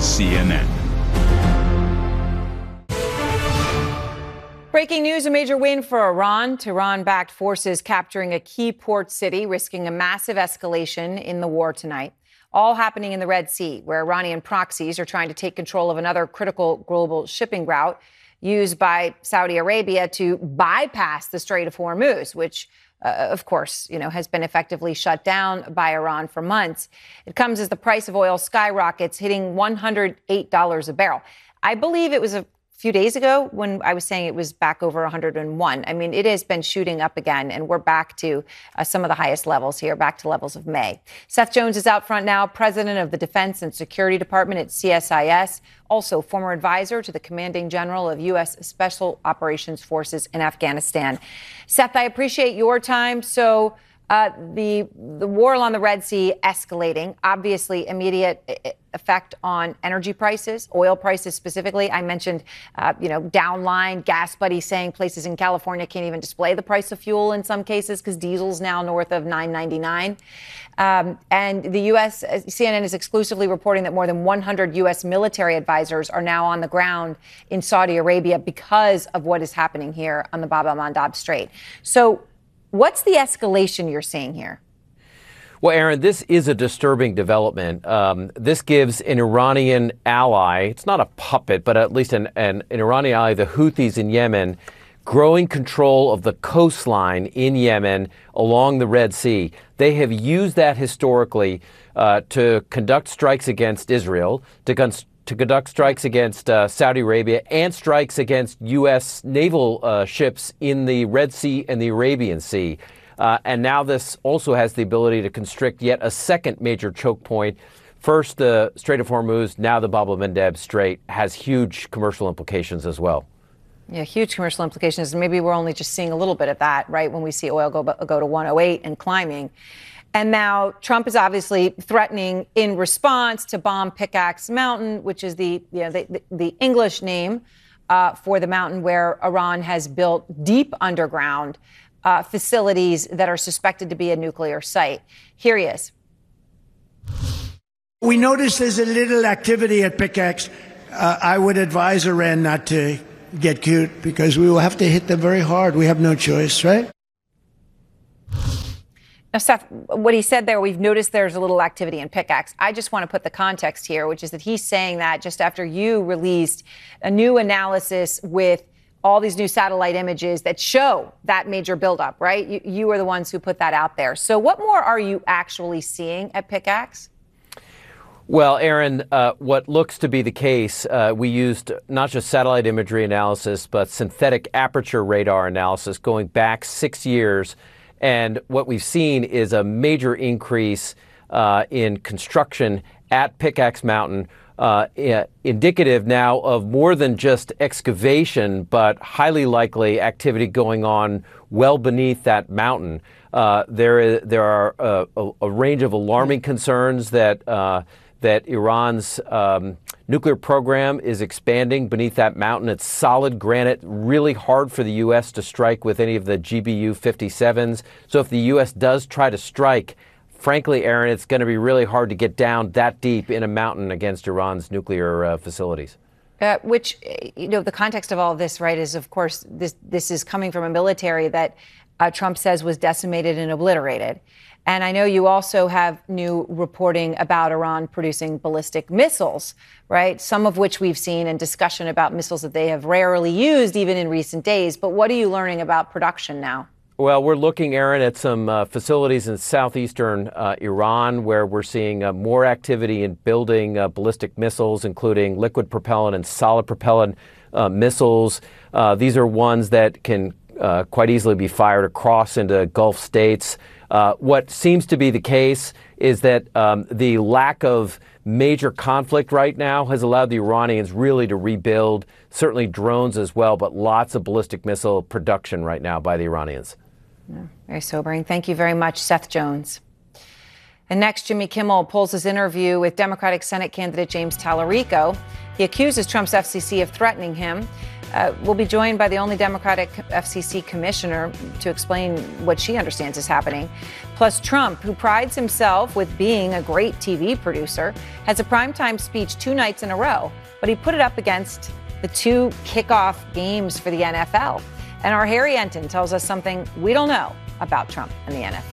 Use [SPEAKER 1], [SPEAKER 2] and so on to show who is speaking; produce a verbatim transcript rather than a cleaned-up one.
[SPEAKER 1] is C N N.
[SPEAKER 2] Breaking news, a major win for Iran. Tehran-backed forces capturing a key port city, risking a massive escalation in the war tonight. All happening in the Red Sea, where Iranian proxies are trying to take control of another critical global shipping route used by Saudi Arabia to bypass the Strait of Hormuz, which, uh, of course, you know, has been effectively shut down by Iran for months. It comes as the price of oil skyrockets, hitting one hundred eight dollars a barrel. I believe it was a few days ago when I was saying it was back over one hundred one. I mean, it has been shooting up again, and we're back to uh, some of the highest levels here, back to levels of May. Seth Jones is out front now, president of the Defense and Security Department at C S I S, also former advisor to the commanding general of U S Special Operations Forces in Afghanistan. Seth, I appreciate your time. So uh, the the war along the Red Sea escalating, obviously immediate effect on energy prices, oil prices specifically. I mentioned, uh, you know, downline gas buddy saying places in California can't even display the price of fuel in some cases because diesel's now north of nine ninety-nine. Um, and the U S, C N N is exclusively reporting that more than one hundred U S military advisors are now on the ground in Saudi Arabia because of what is happening here on the Bab el-Mandab Strait. So what's the escalation you're seeing here?
[SPEAKER 3] Well, Aaron, this is a disturbing development. Um, this gives an Iranian ally, it's not a puppet, but at least an, an, an Iranian ally, the Houthis in Yemen, growing control of the coastline in Yemen along the Red Sea. They have used that historically uh, to conduct strikes against Israel, to, con- to conduct strikes against uh, Saudi Arabia, and strikes against U S naval uh, ships in the Red Sea and the Arabian Sea. Uh, and now this also has the ability to constrict yet a second major choke point. First, the Strait of Hormuz, now the Bab el-Mandeb Strait, has huge commercial implications as well.
[SPEAKER 2] Yeah, huge commercial implications. Maybe we're only just seeing a little bit of that, right, when we see oil go, go to one oh eight and climbing. And now Trump is obviously threatening in response to bomb Pickaxe Mountain, which is the, you know, the, the, the English name uh, for the mountain where Iran has built deep underground Uh, facilities that are suspected to be a nuclear site. Here he is.
[SPEAKER 4] We noticed there's a little activity at Pickaxe. Uh, I would advise Iran not to get cute because we will have to hit them very hard. We have no choice, right?
[SPEAKER 2] Now, Seth, what he said there, we've noticed there's a little activity in Pickaxe. I just want to put the context here, which is that he's saying that just after you released a new analysis with all these new satellite images that show that major buildup, right? You, you are the ones who put that out there. So what more are you actually seeing at Pickaxe?
[SPEAKER 3] Well, Aaron, uh, what looks to be the case, uh, we used not just satellite imagery analysis, but synthetic aperture radar analysis going back six years. And what we've seen is a major increase uh, in construction at Pickaxe Mountain, Uh, indicative now of more than just excavation, but highly likely activity going on well beneath that mountain. Uh, there is, there are uh, a, a range of alarming concerns that uh, that Iran's um, nuclear program is expanding beneath that mountain. It's solid granite, really hard for the U S to strike with any of the G B U fifty-sevens. So if the U S does try to strike, frankly, Aaron, it's going to be really hard to get down that deep in a mountain against Iran's nuclear uh, facilities.
[SPEAKER 2] Uh, which, you know, the context of all of this, right, is, of course, this this is coming from a military that uh, Trump says was decimated and obliterated. And I know you also have new reporting about Iran producing ballistic missiles, right, some of which we've seen in discussion about missiles that they have rarely used even in recent days. But what are you learning about production now?
[SPEAKER 3] Well, we're looking, Aaron, at some uh, facilities in southeastern uh, Iran where we're seeing uh, more activity in building uh, ballistic missiles, including liquid propellant and solid propellant uh, missiles. Uh, these are ones that can uh, quite easily be fired across into Gulf states. Uh, what seems to be the case is that um, the lack of major conflict right now has allowed the Iranians really to rebuild, certainly drones as well, but lots of ballistic missile production right now by the Iranians.
[SPEAKER 2] Yeah, very sobering. Thank you very much, Seth Jones. And next, Jimmy Kimmel pulls his interview with Democratic Senate candidate James Tallarico. He accuses Trump's F C C of threatening him. Uh, we'll be joined by the only Democratic F C C commissioner to explain what she understands is happening. Plus, Trump, who prides himself with being a great T V producer, has a primetime speech two nights in a row, but he put it up against the two kickoff games for the N F L. And our Harry Enton tells us something we don't know about Trump and the N F L.